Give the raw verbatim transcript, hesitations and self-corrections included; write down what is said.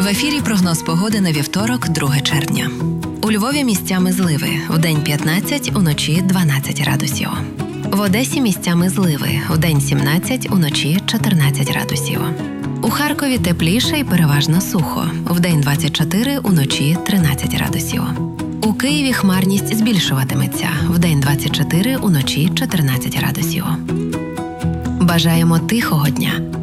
ефірі прогноз погоди на вівторок, друге червня. У Львові місцями зливи. Вдень п'ятнадцять, уночі дванадцять градусів. В Одесі місцями зливи. Вдень сімнадцять, уночі чотирнадцять градусів. У Харкові тепліше і переважно сухо. Вдень двадцять чотири, уночі тринадцять градусів. У Києві хмарність збільшуватиметься. Вдень двадцять чотири, уночі чотирнадцять градусів. Бажаємо тихого дня.